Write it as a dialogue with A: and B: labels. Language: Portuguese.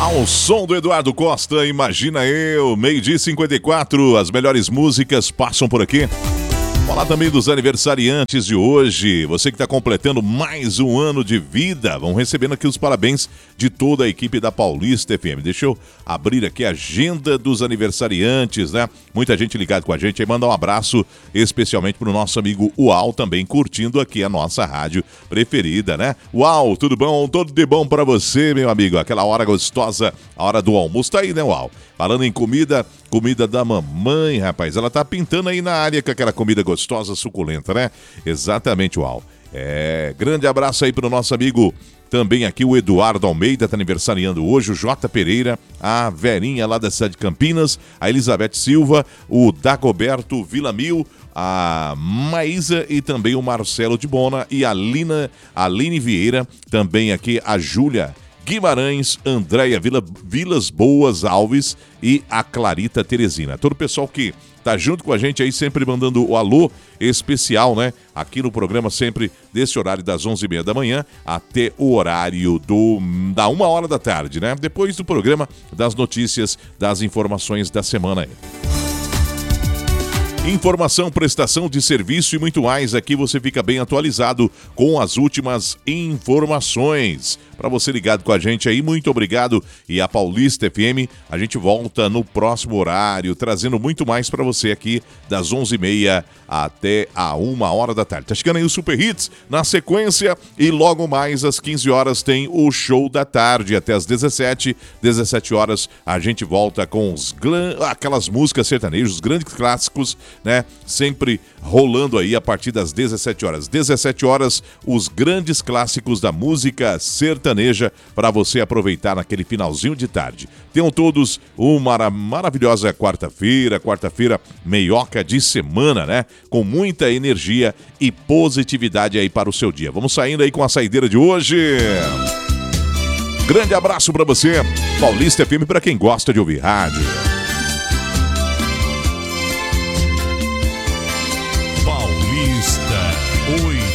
A: Ao som do Eduardo Costa, imagina eu, 12h54, as melhores músicas passam por aqui. Falar também dos aniversariantes de hoje, você que está completando mais um ano de vida, vão recebendo aqui os parabéns de toda a equipe da Paulista FM. Deixa eu abrir aqui a agenda dos aniversariantes, né? Muita gente ligada com a gente, aí manda um abraço especialmente para o nosso amigo Uau, também curtindo aqui a nossa rádio preferida, né? Uau, tudo bom? Tudo de bom para você, meu amigo? Aquela hora gostosa, a hora do almoço, tá aí, né, Uau? Falando em comida da mamãe, rapaz, ela tá pintando aí na área com aquela comida gostosa, suculenta, né? Exatamente, Uau. Grande abraço aí pro nosso amigo também aqui, o Eduardo Almeida, tá aniversariando hoje, o J. Pereira, a Verinha lá da cidade de Campinas, a Elizabeth Silva, o Dagoberto Villamil, a Maísa e também o Marcelo de Bona e a Aline Vieira, também aqui a Júlia Guimarães, Andréia Vilas Boas Alves e a Clarita Teresina. Todo o pessoal que tá junto com a gente aí, sempre mandando o alô especial, né? Aqui no programa, sempre desse horário das 11h30 da manhã até o horário da 1h da tarde, né? Depois do programa, das notícias, das informações da semana aí. Informação, prestação de serviço e muito mais. Aqui você fica bem atualizado com as últimas informações. Para você ligado com a gente aí, muito obrigado. E a Paulista FM, a gente volta no próximo horário, trazendo muito mais para você aqui das 11h30 até a 1h da tarde. Tá chegando aí o Super Hits na sequência e logo mais às 15 horas tem o Show da Tarde até às 17 horas a gente volta com aquelas músicas sertanejas, os grandes clássicos, né? Sempre rolando aí a partir das 17 horas. 17 horas, os grandes clássicos da música sertaneja para você aproveitar naquele finalzinho de tarde. Tenham todos uma maravilhosa quarta-feira meioca de semana, né? Com muita energia e positividade aí para o seu dia. Vamos saindo aí com a saideira de hoje. Grande abraço para você. Paulista FM para quem gosta de ouvir rádio.
B: Paulista 8.